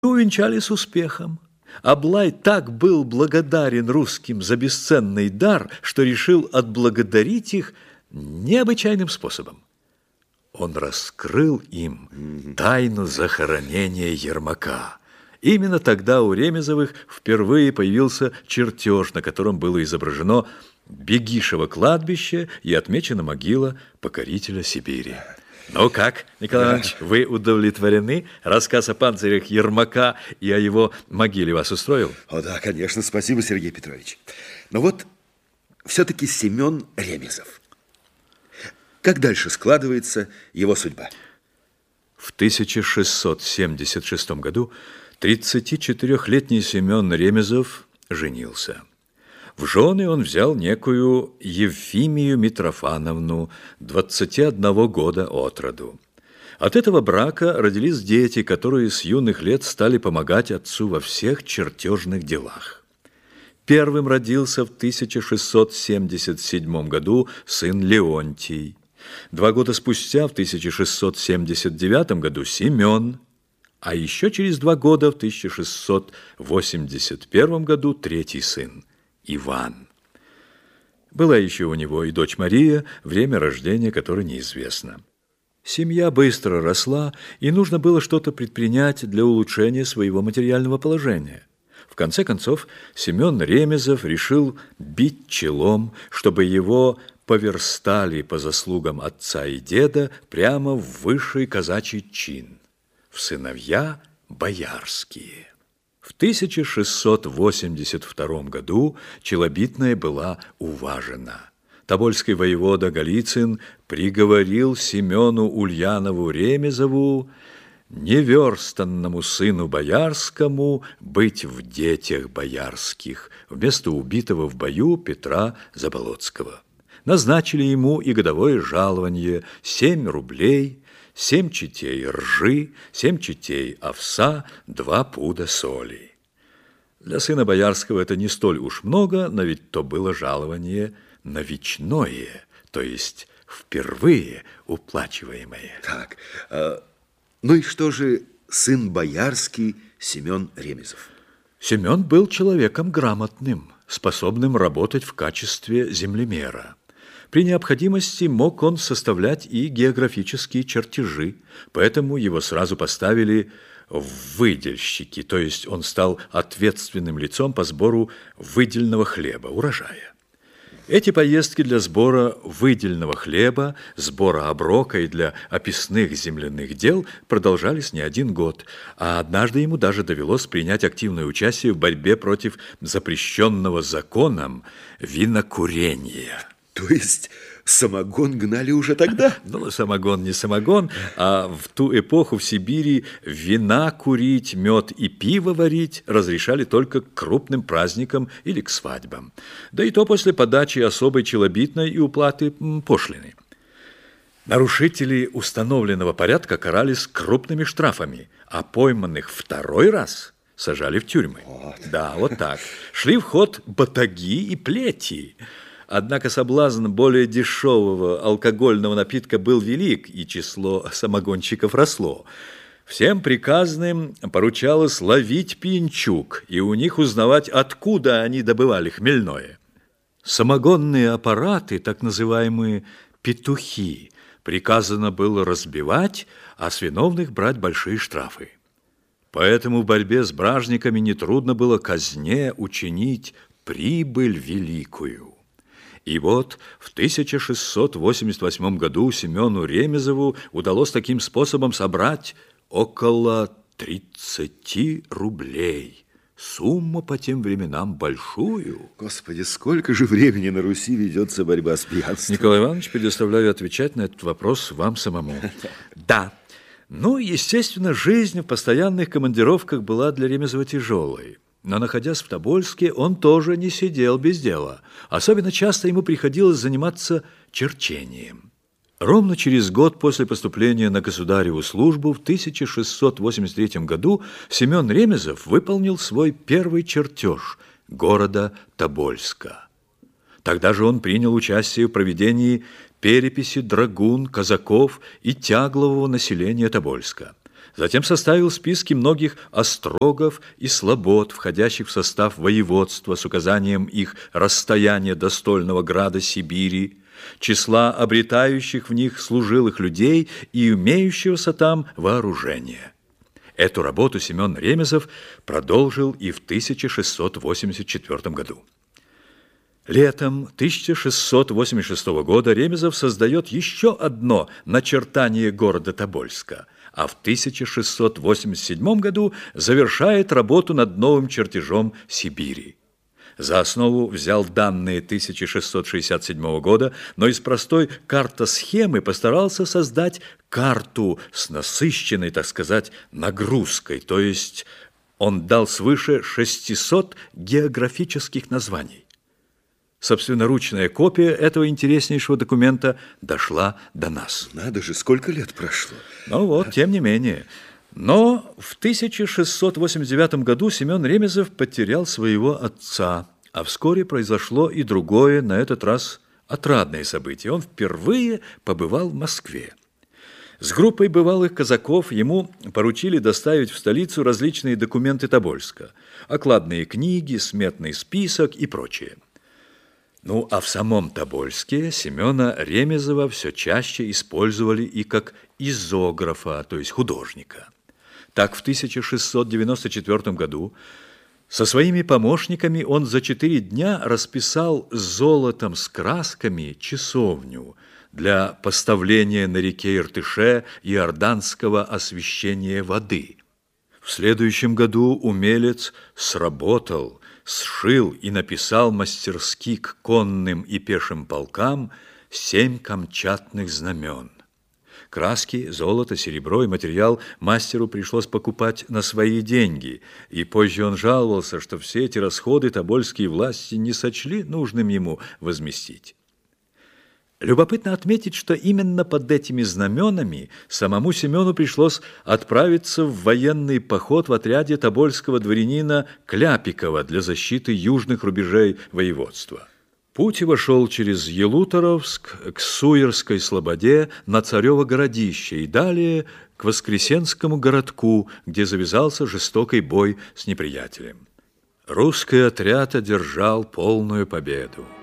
Увенчались успехом. Аблай так был благодарен русским за бесценный дар, что решил отблагодарить их необычайным способом. Он раскрыл им тайну захоронения Ермака. Именно тогда у Ремезовых впервые появился чертеж, на котором было изображено Бегишево кладбище и отмечена могила покорителя Сибири. Ну как, Николай Иванович, вы удовлетворены? Рассказ о панцирях Ермака и о его могиле вас устроил? О, да, конечно, спасибо, Сергей Петрович. Но вот все-таки Семен Ремезов. Как дальше складывается его судьба? В 1676 году 34-летний Семен Ремезов женился. В жены он взял некую Евфимию Митрофановну, 21 года от роду. От этого брака родились дети, которые с юных лет стали помогать отцу во всех чертежных делах. Первым родился в 1677 году сын Леонтий. 2 года спустя, в 1679 году, Семен, а еще через 2 года, в 1681 году, третий сын Иван. Была еще у него и дочь Мария, время рождения которой неизвестно. Семья быстро росла, и нужно было что-то предпринять для улучшения своего материального положения. В конце концов, Семен Ремезов решил бить челом, чтобы его поверстали по заслугам отца и деда прямо в высший казачий чин, в сыновья боярские. В 1682 году Челобитная была уважена. Тобольский воевода Голицын приговорил Семену Ульянову Ремезову, неверстанному сыну боярскому, быть в детях боярских, вместо убитого в бою Петра Заболоцкого. Назначили ему и годовое жалование 7 рублей, 7 четей ржи, 7 четей овса, 2 пуда соли. Для сына боярского это не столь уж много, но ведь то было жалование новичное, то есть впервые уплачиваемое. Так, ну и что же сын боярский Семен Ремезов? Семен был человеком грамотным, способным работать в качестве землемера. При необходимости мог он составлять и географические чертежи, поэтому его сразу поставили в выдельщики, то есть он стал ответственным лицом по сбору выдельного хлеба, урожая. Эти поездки для сбора выдельного хлеба, сбора оброка и для описных земляных дел продолжались не 1 год, а однажды ему даже довелось принять активное участие в борьбе против запрещенного законом винокурения. То есть самогон гнали уже тогда? Ну, самогон не самогон, а в ту эпоху в Сибири вина курить, мед и пиво варить разрешали только к крупным праздникам или к свадьбам. Да и то после подачи особой челобитной и уплаты пошлины. Нарушители установленного порядка карались крупными штрафами, а пойманных 2-й раз сажали в тюрьмы. Вот. Да, вот так. Шли в ход батаги и плети. Однако соблазн более дешевого алкогольного напитка был велик, и число самогонщиков росло. Всем приказным поручалось ловить пьянчуг и у них узнавать, откуда они добывали хмельное. Самогонные аппараты, так называемые петухи, приказано было разбивать, а с виновных брать большие штрафы. Поэтому в борьбе с бражниками нетрудно было казне учинить прибыль великую. И вот в 1688 году Семену Ремезову удалось таким способом собрать около 30 рублей. Сумма по тем временам большую. Господи, сколько же времени на Руси ведется борьба с пьянством? Николай Иванович, предоставляю отвечать на этот вопрос вам самому. Да. Ну, естественно, жизнь в постоянных командировках была для Ремезова тяжелой. Но, находясь в Тобольске, он тоже не сидел без дела. Особенно часто ему приходилось заниматься черчением. Ровно через год после поступления на государеву службу в 1683 году Семен Ремезов выполнил свой первый чертеж города Тобольска. Тогда же он принял участие в проведении переписи драгун, казаков и тяглового населения Тобольска. Затем составил списки многих острогов и слобод, входящих в состав воеводства, с указанием их расстояния до стольного града Сибири, числа обретающих в них служилых людей и имеющегося там вооружения. Эту работу Семен Ремезов продолжил и в 1684 году. Летом 1686 года Ремезов создает еще одно начертание города Тобольска, а в 1687 году завершает работу над новым чертежом Сибири. За основу взял данные 1667 года, но из простой картосхемы постарался создать карту с насыщенной, так сказать, нагрузкой, то есть он дал свыше 600 географических названий. Собственноручная копия этого интереснейшего документа дошла до нас. Надо же, сколько лет прошло. Ну вот, тем не менее. Но в 1689 году Семен Ремезов потерял своего отца, а вскоре произошло и другое, на этот раз отрадное событие. Он впервые побывал в Москве. С группой бывалых казаков ему поручили доставить в столицу различные документы Тобольска, окладные книги, сметный список и прочее. Ну, а в самом Тобольске Семена Ремезова все чаще использовали и как изографа, то есть художника. Так, в 1694 году со своими помощниками он за 4 дня расписал золотом с красками часовню для поставления на реке Иртыше иорданского освящения воды. В следующем году умелец сработал, сшил и написал мастерски к конным и пешим полкам 7 камчатных знамен. Краски, золото, серебро и материал мастеру пришлось покупать на свои деньги, и позже он жаловался, что все эти расходы тобольские власти не сочли нужным ему возместить. Любопытно отметить, что именно под этими знаменами самому Семену пришлось отправиться в военный поход в отряде тобольского дворянина Кляпикова для защиты южных рубежей воеводства. Путь его шел через Елуторовск к Суерской слободе на Царево городище и далее к Воскресенскому городку, где завязался жестокий бой с неприятелем. Русский отряд одержал полную победу.